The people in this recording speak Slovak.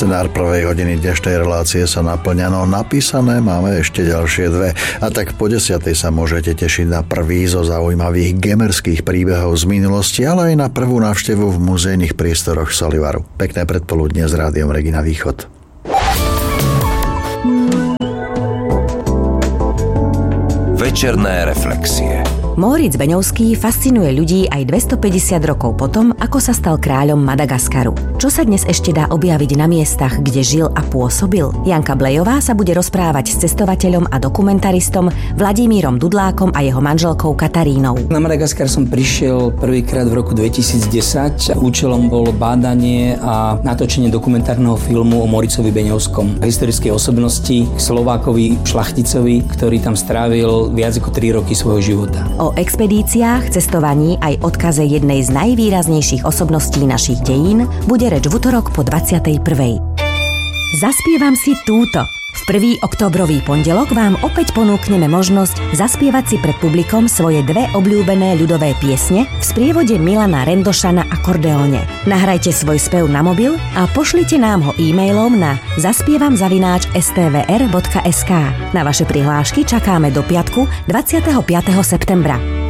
Scenár prvej hodiny dnešnej relácie sa naplňa, no napísané máme ešte ďalšie dve. A tak po 10. sa môžete tešiť na prvý zo zaujímavých gamerských príbehov z minulosti, ale aj na prvú návštevu v muzejných priestoroch Solivaru. Pekné predpoludnie s Rádiom Regina Východ. Večerné reflexie. Móricz Beňovský fascinuje ľudí aj 250 rokov potom, ako sa stal kráľom Madagaskaru. Čo sa dnes ešte dá objaviť na miestach, kde žil a pôsobil? Janka Blejová sa bude rozprávať s cestovateľom a dokumentaristom Vladimírom Dudlákom a jeho manželkou Katarínou. Na Madagaskar som prišiel prvýkrát v roku 2010. Účelom bolo bádanie a natočenie dokumentárneho filmu o Móricovi Beňovskom, historickej osobnosti, Slovákovi šlachticovi, ktorý tam strávil viac ako 3 roky svojho života. O expedíciách, cestovaní aj odkaze jednej z najvýraznejších osobností našich dejín bude reč v utorok po 21. Zaspievam si túto. V 1. októbrový pondelok vám opäť ponúkneme možnosť zaspievať si pred publikom svoje dve obľúbené ľudové piesne v sprievode Milana Rendoša na akordeóne. Nahrajte svoj spev na mobil a pošlite nám ho e-mailom na zaspievam@stvr.sk. Na vaše prihlášky čakáme do piatku 25. septembra.